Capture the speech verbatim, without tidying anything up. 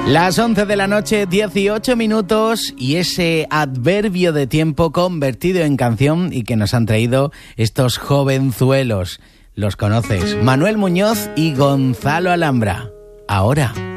Las once de la noche, dieciocho minutos, y ese adverbio de tiempo convertido en canción y que nos han traído estos jovenzuelos. Los conoces, Manuel Muñoz y Gonzalo Alhambra. Ahora.